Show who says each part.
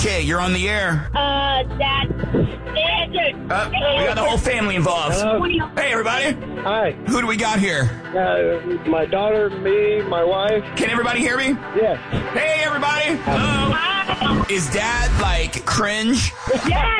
Speaker 1: Okay, you're on the air.
Speaker 2: Dad.
Speaker 1: We got the whole family involved. Hey, everybody.
Speaker 3: Hi.
Speaker 1: Who do we got here?
Speaker 3: My daughter, me, my wife.
Speaker 1: Can everybody hear me?
Speaker 3: Yes.
Speaker 1: Hey, everybody. Hello. Is Dad, like, cringe?
Speaker 2: Yes.